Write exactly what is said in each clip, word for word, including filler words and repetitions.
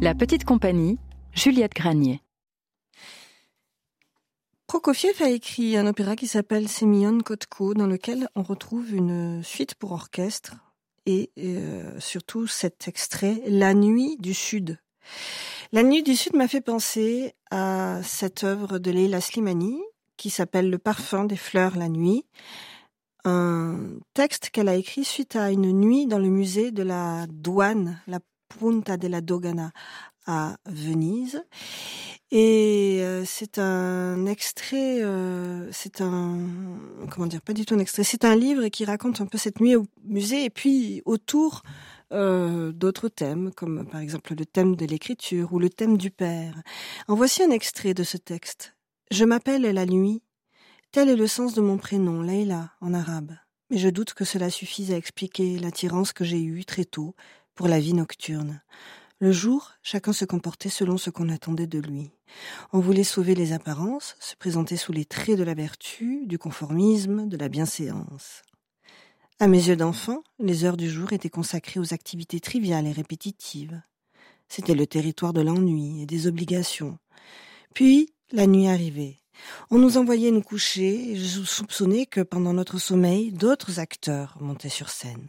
La petite compagnie, Juliette Granier. Prokofiev a écrit un opéra qui s'appelle Semyon Kotko, dans lequel on retrouve une suite pour orchestre et euh, surtout cet extrait, La Nuit du Sud. La Nuit du Sud m'a fait penser à cette œuvre de Leila Slimani qui s'appelle Le parfum des fleurs la nuit, un texte qu'elle a écrit suite à une nuit dans le musée de la douane, la Punta della Dogana à Venise. Et euh, c'est un extrait, euh, c'est un, comment dire, pas du tout un extrait, c'est un livre qui raconte un peu cette nuit au musée et puis autour euh, d'autres thèmes, comme par exemple le thème de l'écriture ou le thème du père. En voici un extrait de ce texte. Je m'appelle la nuit, tel est le sens de mon prénom, Leila, en arabe. Mais je doute que cela suffise à expliquer l'attirance que j'ai eue très tôt pour la vie nocturne. Le jour, chacun se comportait selon ce qu'on attendait de lui. On voulait sauver les apparences, se présenter sous les traits de la vertu, du conformisme, de la bienséance. À mes yeux d'enfant, les heures du jour étaient consacrées aux activités triviales et répétitives. C'était le territoire de l'ennui et des obligations. Puis, la nuit arrivait. On nous envoyait nous coucher et je soupçonnais que pendant notre sommeil, d'autres acteurs montaient sur scène.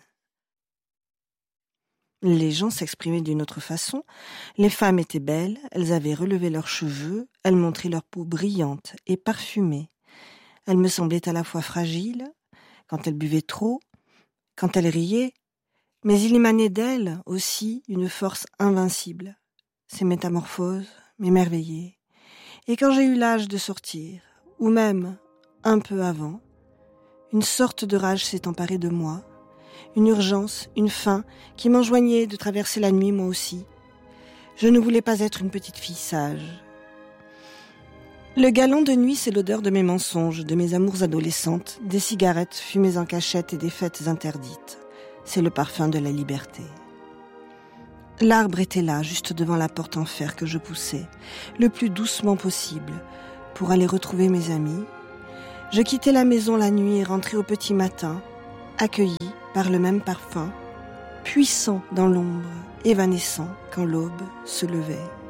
Les gens s'exprimaient d'une autre façon. Les femmes étaient belles, elles avaient relevé leurs cheveux, elles montraient leur peau brillante et parfumée. Elles me semblaient à la fois fragiles, quand elles buvaient trop, quand elles riaient, mais il émanait d'elles aussi une force invincible. Ces métamorphoses m'émerveillaient. Et quand j'ai eu l'âge de sortir, ou même un peu avant, une sorte de rage s'est emparée de moi, une urgence, une faim qui m'enjoignait de traverser la nuit moi aussi. Je ne voulais pas être une petite fille sage. Le galant de nuit, c'est l'odeur de mes mensonges, de mes amours adolescentes, des cigarettes fumées en cachette et des fêtes interdites. C'est le parfum de la liberté. L'arbre était là, juste devant la porte en fer que je poussais, le plus doucement possible, pour aller retrouver mes amis. Je quittais la maison la nuit et rentrais au petit matin, accueilli par le même parfum, puissant dans l'ombre, évanescent quand l'aube se levait.